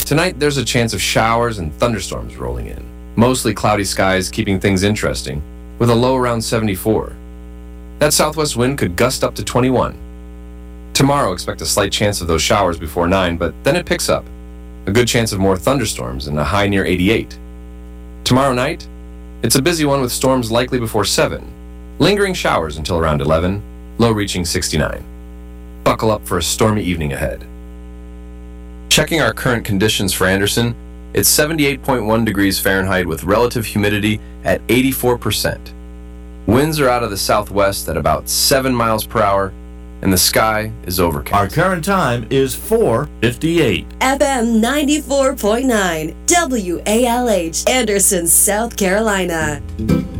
Tonight, there's a chance of showers and thunderstorms rolling in. Mostly cloudy skies keeping things interesting, with a low around 74. That southwest wind could gust up to 21. Tomorrow, expect a slight chance of those showers before 9, but then it picks up. A good chance of more thunderstorms and a high near 88. Tomorrow night, it's a busy one with storms likely before 7. Lingering showers until around 11, low reaching 69. Buckle up for a stormy evening ahead. Checking our current conditions for Anderson, it's 78.1 degrees Fahrenheit with relative humidity at 84%. Winds are out of the southwest at about 7 miles per hour, and the sky is overcast. Our current time is 4:58. FM 94.9 WALH, Anderson, South Carolina.